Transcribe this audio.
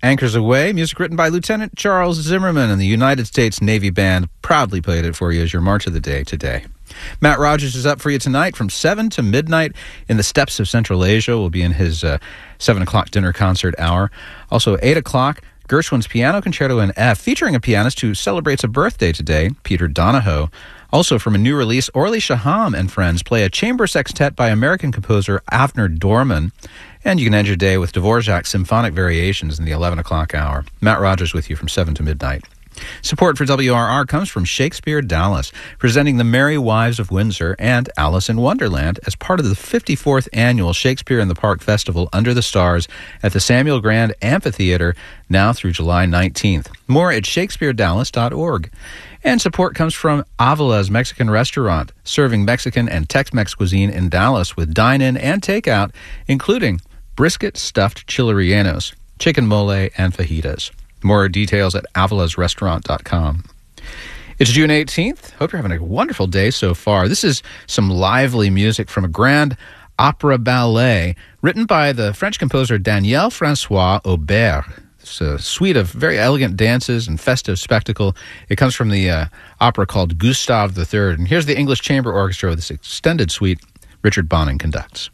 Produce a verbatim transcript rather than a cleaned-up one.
Anchors Away, music written by Lieutenant Charles Zimmerman, and the United States Navy Band proudly played it for you as your March of the Day today. Matt Rogers is up for you tonight from seven to midnight in the steppes of Central Asia. We'll be in his uh, seven o'clock dinner concert hour. Also, eight o'clock, Gershwin's Piano Concerto in F, featuring a pianist who celebrates a birthday today, Peter Donahoe. Also, from a new release, Orly Shaham and friends play a chamber sextet by American composer Avner Dorman. And you can end your day with Dvorak's Symphonic Variations in the eleven o'clock hour. Matt Rogers with you from seven to midnight. Support for W R R comes from Shakespeare Dallas, presenting The Merry Wives of Windsor and Alice in Wonderland as part of the fifty-fourth annual Shakespeare in the Park Festival Under the Stars at the Samuel Grand Amphitheater, now through July nineteenth. More at shakespeare dallas dot org. And support comes from Avila's Mexican Restaurant, serving Mexican and Tex-Mex cuisine in Dallas with dine-in and takeout, including brisket stuffed chile rellenos, chicken mole, and fajitas. More details at avilas restaurant dot com. It's June eighteenth. Hope you're having a wonderful day so far. This is some lively music from a grand opera ballet written by the French composer Daniel Francois Aubert. It's a suite of very elegant dances and festive spectacle. It comes from the uh, opera called Gustave the Third. And here's the English Chamber Orchestra with this extended suite Richard Bonning conducts.